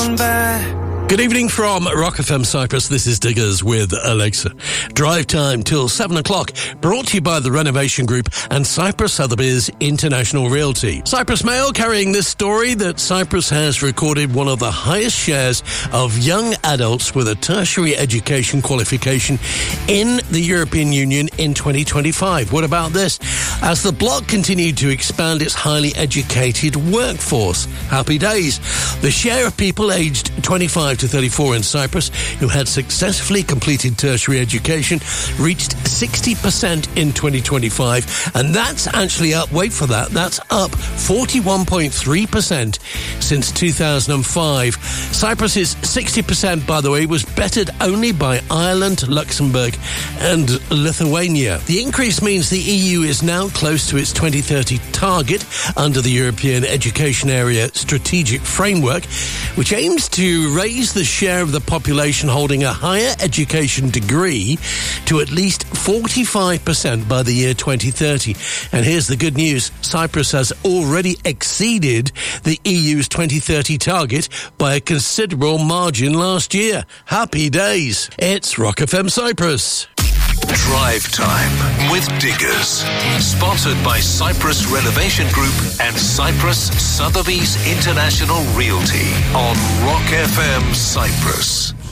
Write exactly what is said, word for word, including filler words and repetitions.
gone by. Good evening from Rock F M Cyprus. This is Diggers with Alexa. Drive time till seven o'clock. Brought to you by the Renovation Group and Cyprus Sotheby's International Realty. Cyprus Mail carrying this story that Cyprus has recorded one of the highest shares of young adults with a tertiary education qualification in the European Union in twenty twenty-five. What about this? As the bloc continued to expand its highly educated workforce. Happy days. The share of people aged twenty-five to thirty-four in Cyprus who had successfully completed tertiary education reached sixty percent in twenty twenty-five, and that's actually up, wait for that, that's up forty-one point three percent since two thousand five. Cyprus's sixty percent, by the way, was bettered only by Ireland, Luxembourg and Lithuania. The increase means the E U is now close to its twenty thirty target under the European Education Area Strategic Framework, which aims to raise the share of the population holding a higher education degree to at least forty-five percent by the year twenty thirty. And here's the good news. Cyprus has already exceeded the E U's twenty thirty target by a considerable margin last year. Happy days. It's Rock F M Cyprus. Drive Time with Diggers. Sponsored by Cyprus Renovation Group and Cyprus Sotheby's International Realty on Rock F M Cyprus.